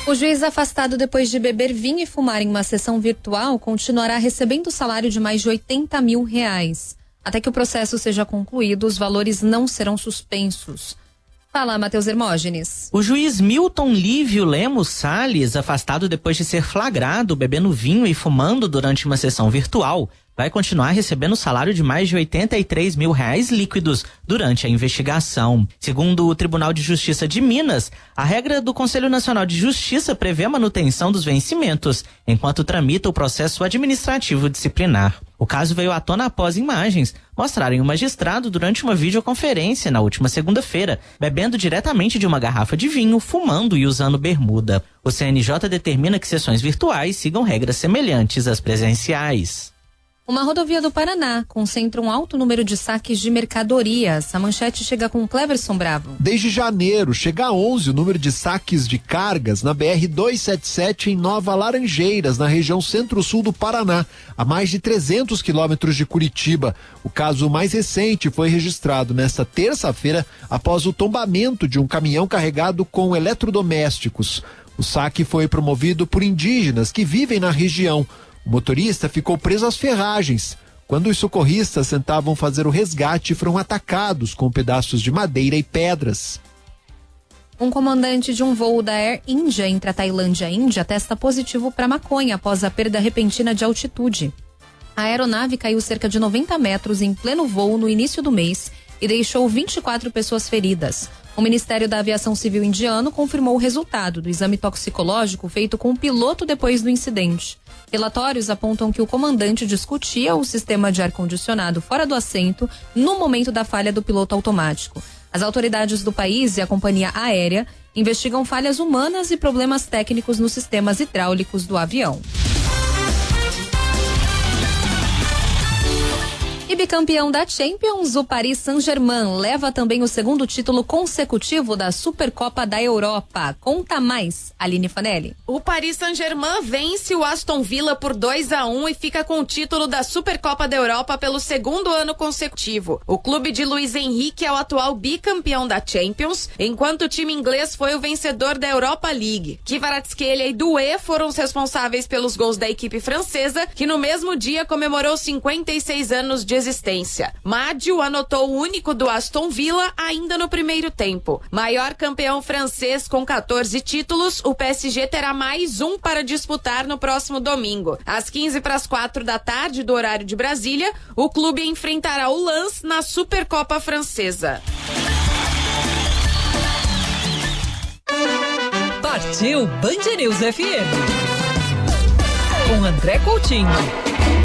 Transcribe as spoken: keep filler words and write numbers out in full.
O juiz afastado depois de beber vinho e fumar em uma sessão virtual continuará recebendo o salário de mais de oitenta mil reais. Até que o processo seja concluído, os valores não serão suspensos. Fala, Matheus Hermógenes. O juiz Milton Lívio Lemos Salles, afastado depois de ser flagrado bebendo vinho e fumando durante uma sessão virtual, vai continuar recebendo o salário de mais de oitenta e três mil reais líquidos durante a investigação. Segundo o Tribunal de Justiça de Minas, a regra do Conselho Nacional de Justiça prevê a manutenção dos vencimentos, enquanto tramita o processo administrativo disciplinar. O caso veio à tona após imagens mostrarem o magistrado durante uma videoconferência na última segunda-feira, bebendo diretamente de uma garrafa de vinho, fumando e usando bermuda. O C N J determina que sessões virtuais sigam regras semelhantes às presenciais. Uma rodovia do Paraná concentra um alto número de saques de mercadorias. A manchete chega com Cleverson Bravo. Desde janeiro, chega a onze o número de saques de cargas na B R duzentos e setenta e sete em Nova Laranjeiras, na região centro-sul do Paraná, a mais de trezentos quilômetros de Curitiba. O caso mais recente foi registrado nesta terça-feira após o tombamento de um caminhão carregado com eletrodomésticos. O saque foi promovido por indígenas que vivem na região. O motorista ficou preso às ferragens. Quando os socorristas tentavam fazer o resgate, foram atacados com pedaços de madeira e pedras. Um comandante de um voo da Air India entre a Tailândia e a Índia testa positivo para maconha após a perda repentina de altitude. A aeronave caiu cerca de noventa metros em pleno voo no início do mês e deixou vinte e quatro pessoas feridas. O Ministério da Aviação Civil indiano confirmou o resultado do exame toxicológico feito com o piloto depois do incidente. Relatórios apontam que o comandante discutia o sistema de ar-condicionado fora do assento no momento da falha do piloto automático. As autoridades do país e a companhia aérea investigam falhas humanas e problemas técnicos nos sistemas hidráulicos do avião. E bicampeão da Champions, o Paris Saint-Germain leva também o segundo título consecutivo da Supercopa da Europa. Conta mais, Aline Fanelli. O Paris Saint-Germain vence o Aston Villa por dois a um e fica com o título da Supercopa da Europa pelo segundo ano consecutivo. O clube de Luiz Henrique é o atual bicampeão da Champions, enquanto o time inglês foi o vencedor da Europa League. Kvaratskhelia e Doué foram os responsáveis pelos gols da equipe francesa, que no mesmo dia comemorou cinquenta e seis anos de existência. Madio anotou o único do Aston Villa ainda no primeiro tempo. Maior campeão francês com quatorze títulos, o P S G terá mais um para disputar no próximo domingo. Às quinze para as quatro da tarde do horário de Brasília, o clube enfrentará o Lens na Supercopa Francesa. Partiu Band News F M com André Coutinho.